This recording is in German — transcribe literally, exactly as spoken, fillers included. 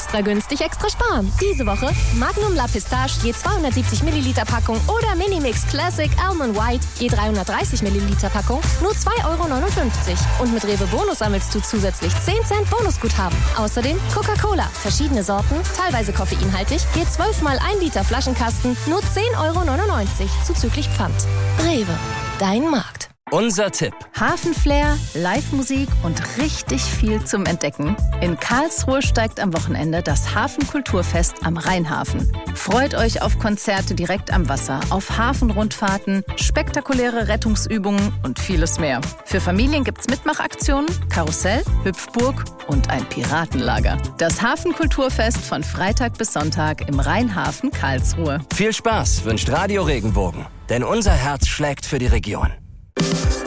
extra günstig, extra sparen. Diese Woche Magnum La Pistache je zweihundertsiebzig Milliliter Packung oder Minimix Classic Almond White je dreihundertdreißig Milliliter Packung nur zwei Euro neunundfünfzig. Und mit Rewe Bonus sammelst du zusätzlich zehn Cent Bonusguthaben. Außerdem Coca-Cola, verschiedene Sorten, teilweise koffeinhaltig, je zwölf mal ein Liter Flaschenkasten, nur zehn Euro neunundneunzig, zuzüglich Pfand. Rewe, dein Markt. Unser Tipp. Hafenflair, Live-Musik und richtig viel zum Entdecken. In Karlsruhe steigt am Wochenende das Hafenkulturfest am Rheinhafen. Freut euch auf Konzerte direkt am Wasser, auf Hafenrundfahrten, spektakuläre Rettungsübungen und vieles mehr. Für Familien gibt's Mitmachaktionen, Karussell, Hüpfburg und ein Piratenlager. Das Hafenkulturfest von Freitag bis Sonntag im Rheinhafen Karlsruhe. Viel Spaß wünscht Radio Regenbogen, denn unser Herz schlägt für die Region.